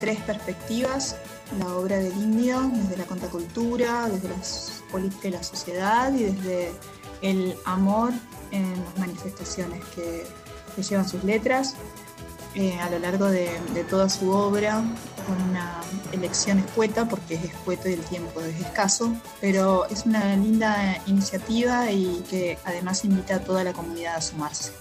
tres perspectivas: la obra del indio, desde la contracultura, desde las políticas de la sociedad y desde el amor en las manifestaciones que llevan sus letras. A lo largo de toda su obra, con una elección escueta, porque es escueto y el tiempo es escaso, pero es una linda iniciativa y que además invita a toda la comunidad a sumarse.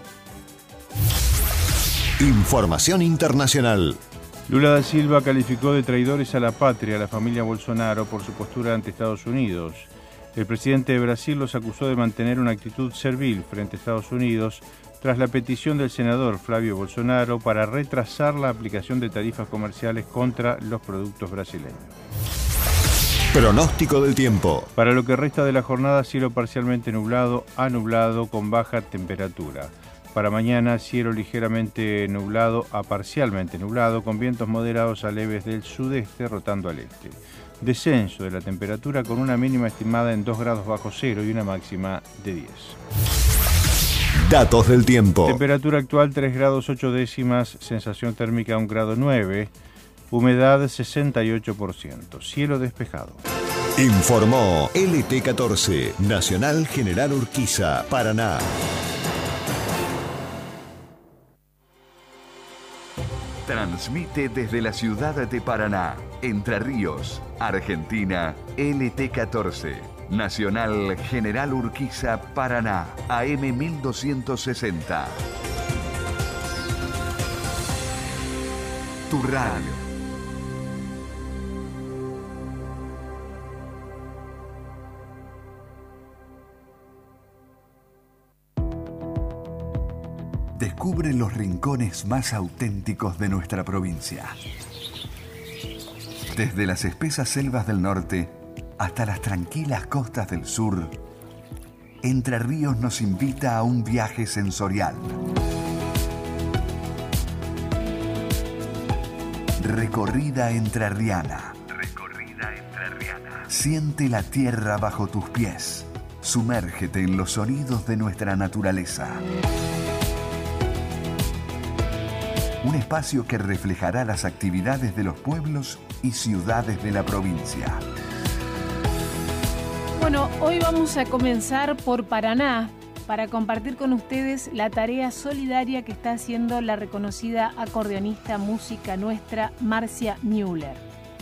Información internacional. Lula da Silva calificó de traidores a la patria a la familia Bolsonaro por su postura ante Estados Unidos. El presidente de Brasil los acusó de mantener una actitud servil frente a Estados Unidos tras la petición del senador Flavio Bolsonaro para retrasar la aplicación de tarifas comerciales contra los productos brasileños. Pronóstico del tiempo. Para lo que resta de la jornada, cielo parcialmente nublado a nublado con baja temperatura. Para mañana, cielo ligeramente nublado a parcialmente nublado con vientos moderados a leves del sudeste rotando al este. Descenso de la temperatura con una mínima estimada en 2 grados bajo cero y una máxima de 10. Datos del tiempo. Temperatura actual 3 grados 8 décimas, sensación térmica 1 grado 9, humedad 68%, cielo despejado. Informó LT14, Nacional General Urquiza, Paraná. Transmite desde la ciudad de Paraná, Entre Ríos, Argentina, LT14. Nacional General Urquiza, Paraná, AM 1260. Tu radio. Descubre los rincones más auténticos de nuestra provincia. Desde las espesas selvas del norte hasta las tranquilas costas del sur, Entre Ríos nos invita a un viaje sensorial. Recorrida entrerriana. Siente la tierra bajo tus pies. Sumérgete en los sonidos de nuestra naturaleza. Un espacio que reflejará las actividades de los pueblos y ciudades de la provincia. Bueno, hoy vamos a comenzar por Paraná para compartir con ustedes la tarea solidaria que está haciendo la reconocida acordeonista música nuestra, Marcia Müller.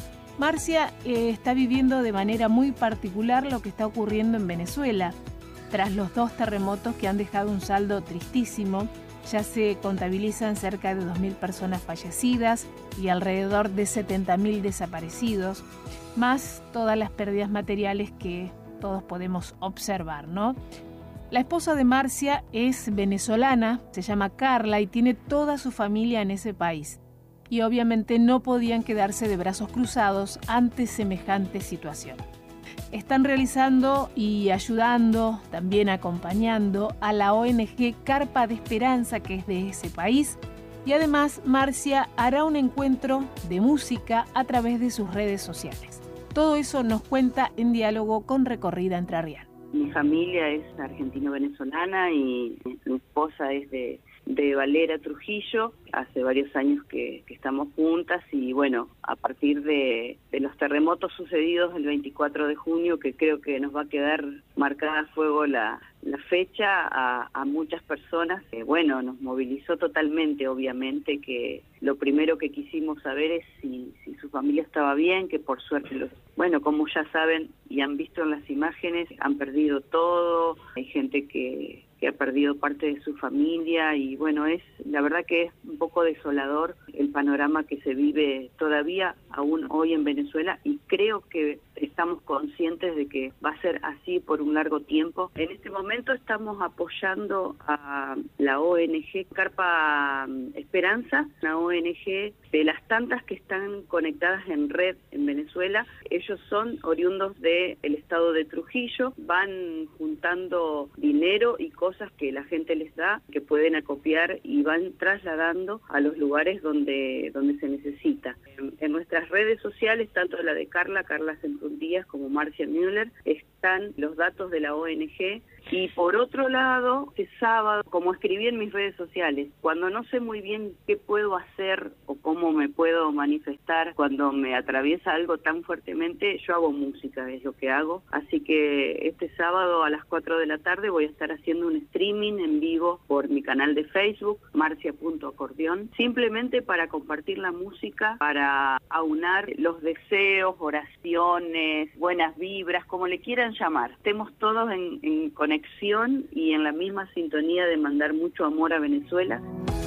Marcia está viviendo de manera muy particular lo que está ocurriendo en Venezuela. Tras los 2 terremotos que han dejado un saldo tristísimo, ya se contabilizan cerca de 2.000 personas fallecidas y alrededor de 70.000 desaparecidos, más todas las pérdidas materiales que todos podemos observar, ¿no? La esposa de Marcia es venezolana, se llama Carla y tiene toda su familia en ese país. Y obviamente no podían quedarse de brazos cruzados ante semejante situación. Están realizando y ayudando, también acompañando a la ONG Carpa de Esperanza, que es de ese país. Y además Marcia hará un encuentro de música a través de sus redes sociales. Todo eso nos cuenta en diálogo con Recorrida Entrerriana. Mi familia es argentino-venezolana y mi esposa es de Valera, Trujillo. Hace varios años que estamos juntas y bueno, a partir de los terremotos sucedidos el 24 de junio, que creo que nos va a quedar marcada a fuego la fecha, a muchas personas, bueno, nos movilizó totalmente, obviamente, que lo primero que quisimos saber es si su familia estaba bien, que por suerte, bueno, como ya saben y han visto en las imágenes, han perdido todo, hay gente que ha perdido parte de su familia y bueno, la verdad que es un poco desolador el panorama que se vive todavía aún hoy en Venezuela y creo que estamos conscientes de que va a ser así por un largo tiempo. En este momento estamos apoyando a la ONG Carpa Esperanza, una ONG de las tantas que están conectadas en red en Venezuela. Ellos son oriundos del estado de Trujillo, van juntando dinero y cosas que la gente les da, que pueden acopiar y van trasladando a los lugares donde se necesita. En nuestras redes sociales, tanto la de Carla Centrum Díaz como Marcia Müller, están los datos de la ONG Y por otro lado, este sábado, como escribí en mis redes sociales, cuando no sé muy bien qué puedo hacer o cómo me puedo manifestar cuando me atraviesa algo tan fuertemente, yo hago música, es lo que hago. Así que este sábado a las 4 de la tarde voy a estar haciendo un streaming en vivo por mi canal de Facebook, marcia.acordeón, simplemente para compartir la música, para aunar los deseos, oraciones, buenas vibras, como le quieran llamar. Estemos todos en conexión y en la misma sintonía de mandar mucho amor a Venezuela.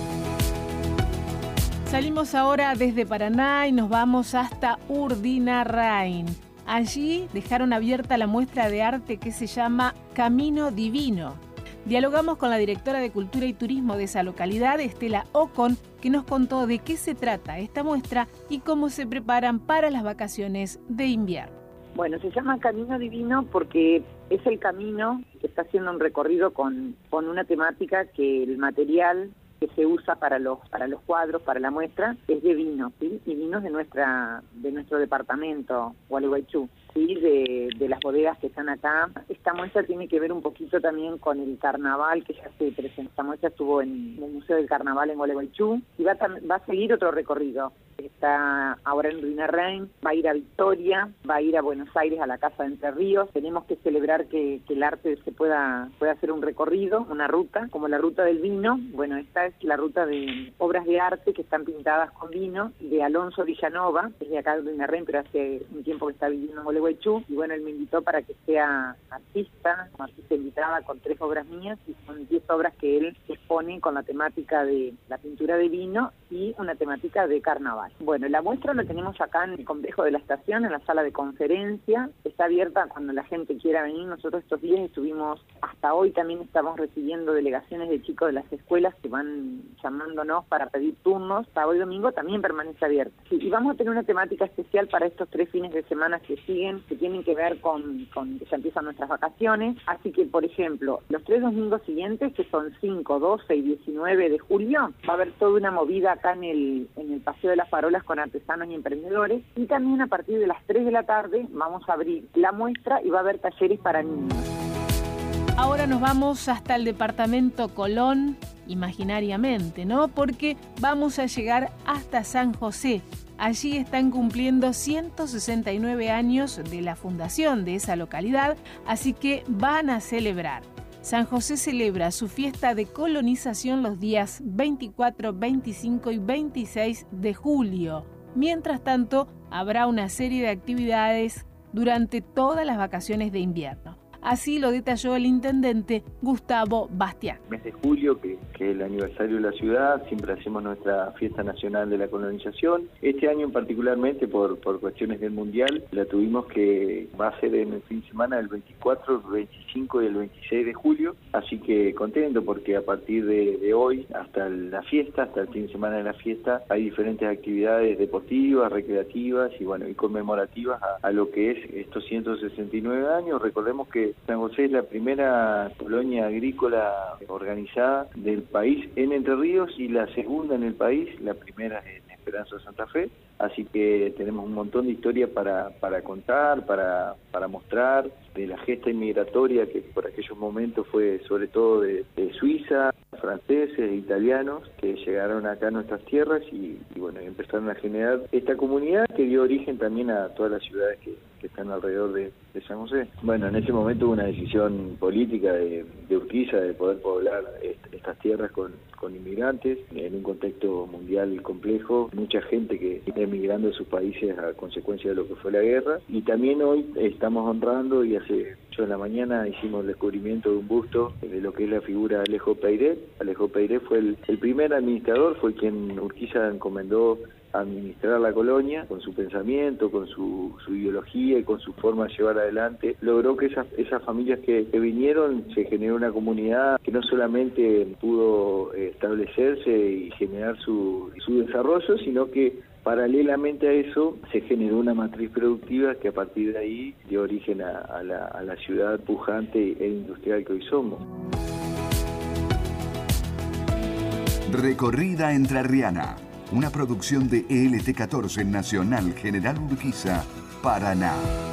Salimos ahora desde Paraná y nos vamos hasta Urdinarrain. Allí dejaron abierta la muestra de arte que se llama Camino Divino. Dialogamos con la directora de Cultura y Turismo de esa localidad, Estela Ocon, que nos contó de qué se trata esta muestra y cómo se preparan para las vacaciones de invierno. Bueno, se llama Camino Divino porque es el camino que está haciendo un recorrido con una temática que el material que se usa para los cuadros, para la muestra, es de vino, ¿sí? Y vinos de nuestro departamento, Gualeguaychú, ¿sí? De las bodegas que están acá. Esta muestra tiene que ver un poquito también con el carnaval que ya se presenta. Esta muestra estuvo en el Museo del Carnaval en Gualeguaychú y va a seguir otro recorrido. Está ahora en Urdinarrain, va a ir a Victoria, va a ir a Buenos Aires, a la Casa de Entre Ríos. Tenemos que celebrar que el arte se pueda hacer un recorrido, una ruta, como la ruta del vino. Bueno, esta es la ruta de obras de arte que están pintadas con vino, de Alonso Villanova, que es de acá de Urdinarrain, pero hace un tiempo que está viviendo en Gualeguaychú. Y bueno, él me invitó para que sea artista invitada con 3 obras mías, y son 10 obras que él expone con la temática de la pintura de vino y una temática de carnaval. Bueno, la muestra la tenemos acá en el complejo de la estación, en la sala de conferencia. Está abierta cuando la gente quiera venir. Nosotros estos días estuvimos, hasta hoy también estamos recibiendo delegaciones de chicos de las escuelas que van llamándonos para pedir turnos. Sábado y domingo también permanece abierta. Sí, y vamos a tener una temática especial para estos 3 fines de semana que siguen, que tienen que ver con que ya empiezan nuestras vacaciones. Así que, por ejemplo, los 3 domingos siguientes, que son 5, 12 y 19 de julio, va a haber toda una movida acá en el Paseo de las Farolas con artesanos y emprendedores, y también a partir de las 3 de la tarde vamos a abrir la muestra y va a haber talleres para niños. Ahora nos vamos hasta el departamento Colón, imaginariamente, ¿no? Porque vamos a llegar hasta San José. Allí están cumpliendo 169 años de la fundación de esa localidad, así que van a celebrar. San José celebra su fiesta de colonización los días 24, 25 y 26 de julio. Mientras tanto, habrá una serie de actividades durante todas las vacaciones de invierno. Así lo detalló el intendente Gustavo Bastián. Mes de julio, que es el aniversario de la ciudad, siempre hacemos nuestra fiesta nacional de la colonización. Este año particularmente, por cuestiones del mundial, la tuvimos que va a ser en el fin de semana del 24, 25 y el 26 de julio. Así que contento porque a partir de hoy hasta la fiesta, hasta el fin de semana de la fiesta, hay diferentes actividades deportivas, recreativas y bueno, y conmemorativas a lo que es estos 169 años. Recordemos que San José es la primera colonia agrícola organizada del país en Entre Ríos y la segunda en el país, la primera en Esperanza Santa Fe. Así que tenemos un montón de historia para contar, para mostrar, de la gesta inmigratoria que por aquellos momentos fue sobre todo de Suiza, franceses, italianos, que llegaron acá a nuestras tierras y bueno, empezaron a generar esta comunidad que dio origen también a todas las ciudades que están alrededor de San José. Bueno, en ese momento hubo una decisión política de Urquiza de poder poblar estas tierras con inmigrantes en un contexto mundial complejo, mucha gente que está emigrando de sus países a consecuencia de lo que fue la guerra, y también hoy estamos honrando, y hace 8 de la mañana hicimos el descubrimiento de un busto de lo que es la figura de Alejo Peiret. Alejo Peiret fue el primer administrador, fue quien Urquiza encomendó a administrar la colonia, con su pensamiento, con su ideología y con su forma de llevar adelante. Logró que esas familias que vinieron, se generó una comunidad que no solamente pudo establecerse y generar su desarrollo, sino que paralelamente a eso se generó una matriz productiva que a partir de ahí dio origen a la ciudad pujante e industrial que hoy somos. Recorrida Entrerriana, una producción de ELT14 Nacional General Urquiza, Paraná.